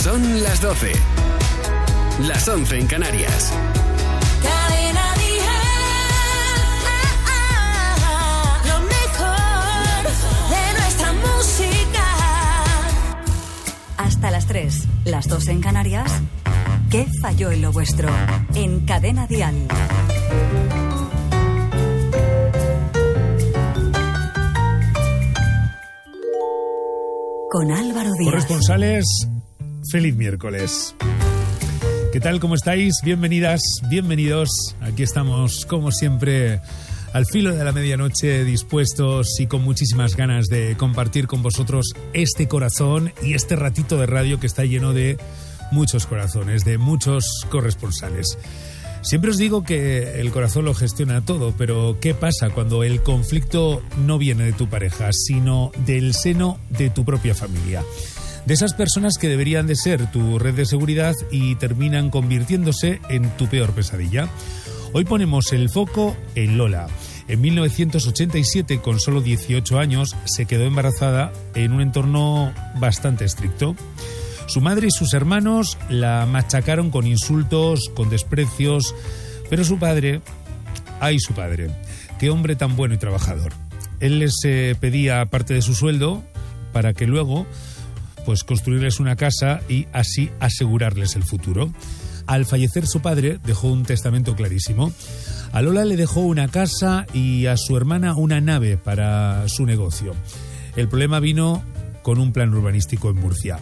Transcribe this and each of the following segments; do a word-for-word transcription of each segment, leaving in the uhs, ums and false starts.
Son las doce. Las once en Canarias. Cadena Dial. Lo mejor de nuestra música. Hasta las tres, las dos en Canarias. ¿Qué falló en lo vuestro? En Cadena Dial. Con Álvaro Díaz. Corresponsales, feliz miércoles. ¿Qué tal? ¿Cómo estáis? Bienvenidas, bienvenidos. Aquí estamos, como siempre, al filo de la medianoche, dispuestos y con muchísimas ganas de compartir con vosotros este corazón y este ratito de radio que está lleno de muchos corazones, de muchos corresponsales. Siempre os digo que el corazón lo gestiona todo, pero ¿qué pasa cuando el conflicto no viene de tu pareja, sino del seno de tu propia familia? De esas personas que deberían de ser tu red de seguridad y terminan convirtiéndose en tu peor pesadilla. Hoy ponemos el foco en Lola. En mil novecientos ochenta y siete, con solo dieciocho años, se quedó embarazada en un entorno bastante estricto. Su madre y sus hermanos la machacaron con insultos, con desprecios, pero su padre, ¡ay su padre! ¡Qué hombre tan bueno y trabajador! Él les eh, pedía parte de su sueldo para que luego pues construirles una casa y así asegurarles el futuro. Al fallecer su padre dejó un testamento clarísimo. A Lola le dejó una casa y a su hermana una nave para su negocio. El problema vino con un plan urbanístico en Murcia.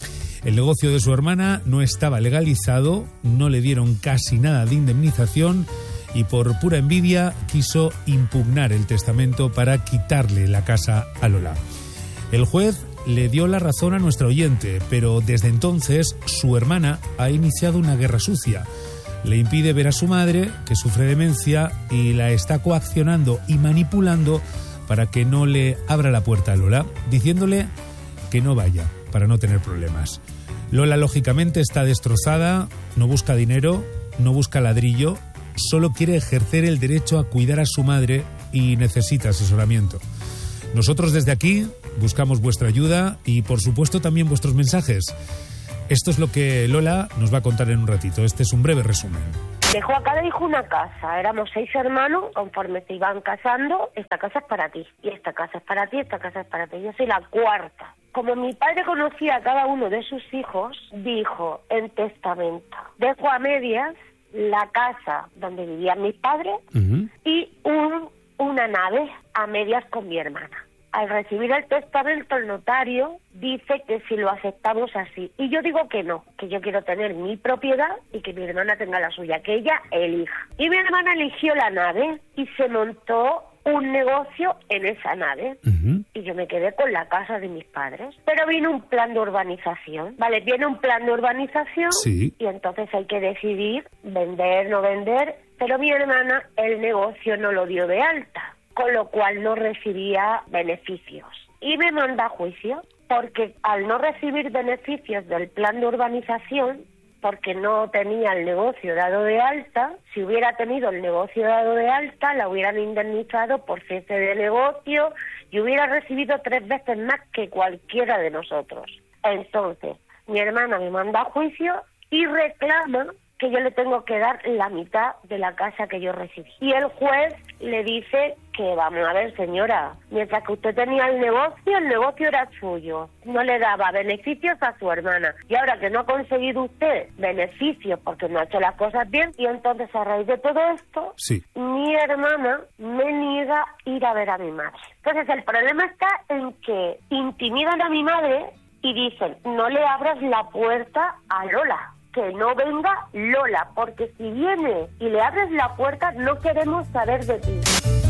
El negocio de su hermana no estaba legalizado, no le dieron casi nada de indemnización y por pura envidia quiso impugnar el testamento para quitarle la casa a Lola. El juez le dio la razón a nuestra oyente, pero desde entonces su hermana ha iniciado una guerra sucia. Le impide ver a su madre, que sufre demencia, y la está coaccionando y manipulando para que no le abra la puerta a Lola, diciéndole que no vaya para no tener problemas. Lola, lógicamente, está destrozada, no busca dinero, no busca ladrillo, solo quiere ejercer el derecho a cuidar a su madre y necesita asesoramiento. Nosotros desde aquí buscamos vuestra ayuda y, por supuesto, también vuestros mensajes. Esto es lo que Lola nos va a contar en un ratito. Este es un breve resumen. Dejó a cada hijo una casa, éramos seis hermanos, conforme se iban casando, esta casa es para ti, y esta casa es para ti, esta casa es para ti, yo soy la cuarta. Como mi padre conocía a cada uno de sus hijos, dijo en testamento, dejo a medias la casa donde vivían mis padres uh-huh. y un, una nave a medias con mi hermana. Al recibir el testamento, el notario dice que si lo aceptamos así. Y yo digo que no, que yo quiero tener mi propiedad y que mi hermana tenga la suya, que ella elija. Y mi hermana eligió la nave y se montó un negocio en esa nave. Uh-huh. Y yo me quedé con la casa de mis padres. Pero vino un plan de urbanización, ¿vale? Viene un plan de urbanización sí. Y entonces hay que decidir vender, no vender. Pero mi hermana el negocio no lo dio de alta, con lo cual no recibía beneficios. Y me manda a juicio, porque al no recibir beneficios del plan de urbanización, porque no tenía el negocio dado de alta, si hubiera tenido el negocio dado de alta, la hubieran indemnizado por cese de negocio y hubiera recibido tres veces más que cualquiera de nosotros. Entonces, mi hermana me manda a juicio y reclama que yo le tengo que dar la mitad de la casa que yo recibí. Y el juez le dice que, vamos a ver, señora, mientras que usted tenía el negocio, el negocio era suyo. No le daba beneficios a su hermana. Y ahora que no ha conseguido usted beneficios porque no ha hecho las cosas bien, y entonces a raíz de todo esto, sí. mi hermana me niega ir a ver a mi madre. Entonces el problema está en que intimidan a mi madre y dicen, no le abras la puerta a Lola, que no venga Lola, porque si viene y le abres la puerta, no queremos saber de ti.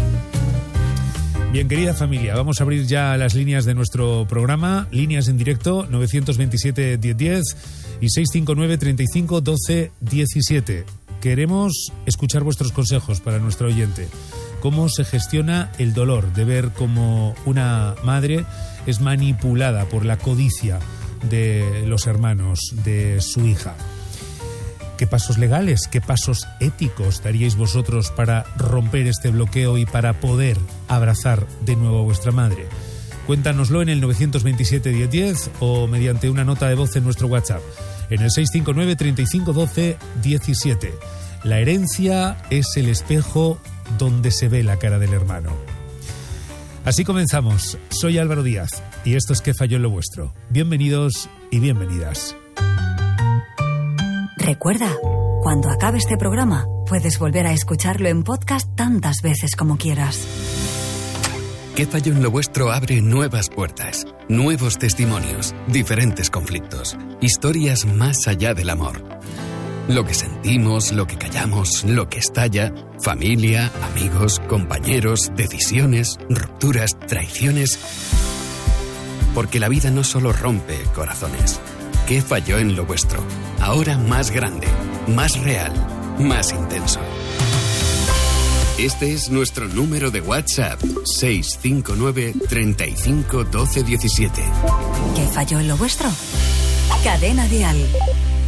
Bien, querida familia, vamos a abrir ya las líneas de nuestro programa, líneas en directo, nueve dos siete, diez diez y seis cinco nueve, treinta y cinco, doce, diecisiete. Queremos escuchar vuestros consejos para nuestro oyente. ¿Cómo se gestiona el dolor de ver cómo una madre es manipulada por la codicia de los hermanos de su hija? ¿Qué pasos legales, qué pasos éticos daríais vosotros para romper este bloqueo y para poder abrazar de nuevo a vuestra madre? Cuéntanoslo en el nueve dos siete, diez diez o mediante una nota de voz en nuestro WhatsApp, en el seis cinco nueve, treinta y cinco, doce, diecisiete. La herencia es el espejo donde se ve la cara del hermano. Así comenzamos. Soy Álvaro Díaz y esto es ¿Qué falló en lo vuestro? Bienvenidos y bienvenidas. Recuerda, cuando acabe este programa, puedes volver a escucharlo en podcast tantas veces como quieras. ¿Qué falló en lo vuestro? Abre nuevas puertas, nuevos testimonios, diferentes conflictos, historias más allá del amor. Lo que sentimos, lo que callamos, lo que estalla, familia, amigos, compañeros, decisiones, rupturas, traiciones. Porque la vida no solo rompe corazones. ¿Qué falló en lo vuestro? Ahora más grande, más real, más intenso. Este es nuestro número de WhatsApp, seis cinco nueve, treinta y cinco, doce, diecisiete. ¿Qué falló en lo vuestro? Cadena Dial.